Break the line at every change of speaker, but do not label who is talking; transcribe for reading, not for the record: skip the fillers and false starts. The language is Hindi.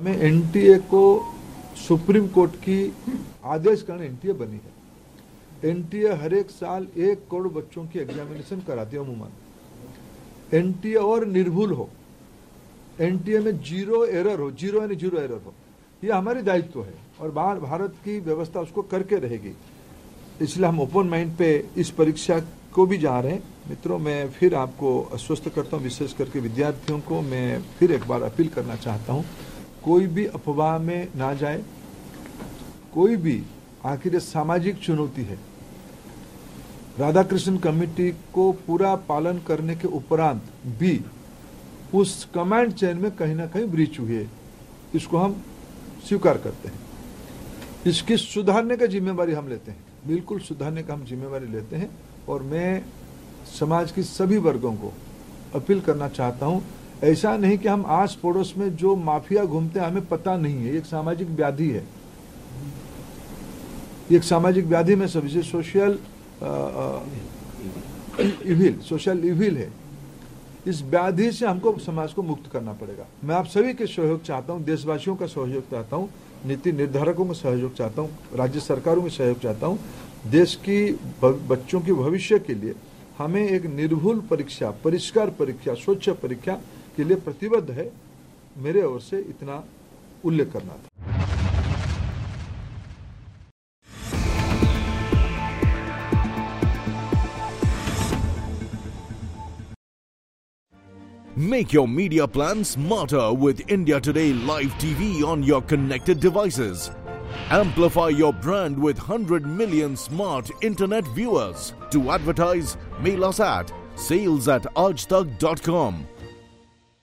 में एनटीए को सुप्रीम कोर्ट की आदेश कारण एनटीए बनी है। एनटीए हर एक साल 1 करोड़ बच्चों की एग्जामिनेशन कराती है अमूमन। एनटीए और निर्भुल हो, एनटीए में जीरो एरर हो, जीरो यानी जीरो एरर हो, ये हमारी दायित्व है और भारत की व्यवस्था उसको करके रहेगी। इसलिए हम ओपन माइंड पे इस परीक्षा को भी जा रहे हैं। मित्रों, मैं फिर आपको आश्वस्त करता हूँ, विशेष करके विद्यार्थियों को मैं फिर एक बार अपील करना चाहता हूँ, कोई भी अफवाह में ना जाए, कोई भी, आखिर सामाजिक चुनौती है। राधाकृष्णन कमेटी को पूरा पालन करने के उपरांत भी उस कमांड चेन में कहीं ना कहीं ब्रीच हुई है, इसको हम स्वीकार करते हैं। इसकी सुधारने का जिम्मेवारी हम लेते हैं, बिल्कुल सुधारने का हम जिम्मेवारी लेते हैं। और मैं समाज की सभी वर्गों को अपील करना चाहता हूं, ऐसा नहीं कि हम आस पड़ोस में जो माफिया घूमते हैं हमें पता नहीं है, एक सामाजिक व्याधि है, एक सामाजिक व्याधि में सब सोशल इविल है। इस व्याधि से हमको समाज को मुक्त करना पड़ेगा। मैं आप सभी के सहयोग चाहता हूं, देशवासियों का सहयोग चाहता हूं, नीति निर्धारकों का सहयोग चाहता हूं, राज्य सरकारों का सहयोग चाहता हूं। देश की बच्चों के भविष्य के लिए हमें एक निर्भुल परीक्षा, परिष्कार परीक्षा, स्वच्छ परीक्षा के लिए प्रतिबद्ध है। मेरे ओर से इतना उल्लेख करना था।
Make your media plan smarter with India Today Live TV on your connected devices. Amplify your brand with 100 million smart internet viewers. To advertise, mail us at sales@aajtak.com.